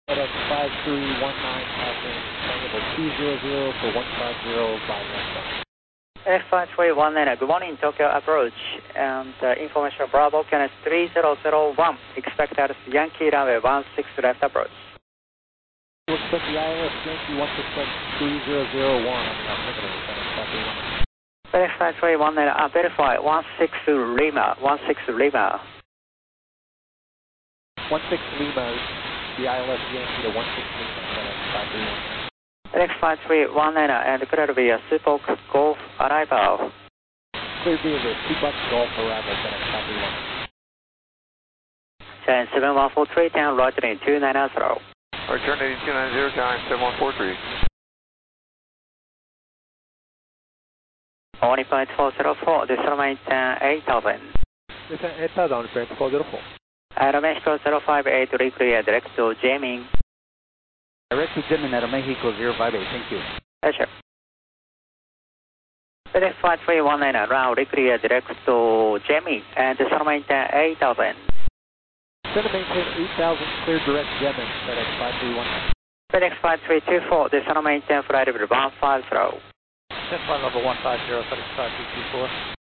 FedEx 5319 passing variable 200 for 150 by London. F5319, good morning, Tokyo approach, and information Bravo, Kenneth 3001, expect at Yankee runway 16 left approach. We'll expect the ILS Yankee 1673001 on the altimeter, FedEx 5319. FedEx 5319, verify 16 Lima, 16 Lima. 16 Lima, the ILS Yankee to 16 Lima, FedEx 5319. FedEx 5319, and clear via Super Golf arrival. Clear via the Super Golf arrival, FedEx 5319. 7143, 10, Roger 290. Return 8290, time 7143. Only point 404, decimal maintain 8000. Descent 8000 on point 404. Aeromexico 058, reclear direct to Jamming. Direct to Jamming, Aeromexico 058, thank you. Yes, sir. FedEx 5319, round reclear direct to Jamming, and decimal maintain 8000. Descend to maintain 8000, clear direct Jamming, FedEx 5319. FedEx 5324, decimal maintain flight level 150. Descent flight level 150, FedEx 5324.